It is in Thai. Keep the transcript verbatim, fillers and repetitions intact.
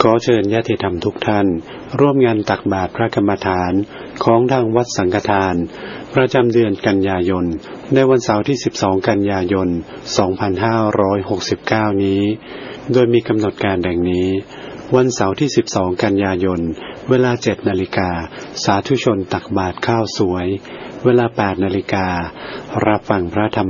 ขอเชิญญาติธรรมทุกท่านร่วมงานตักบาตรพระกรรมฐานของทางวัดสังฆทานประจำเดือนกันยายนในวันเสาร์ที่สิบสองกันยายนสองพันห้าร้อยหกสิบเก้านี้โดยมีกำหนดการดังนี้วันเสาร์ที่สิบสองกันยายนเวลาเจ็ดนาฬิกาสาธุชนตักบาตรข้าวสวยเวลาแปดนาฬิการั รับฟังพระธรรม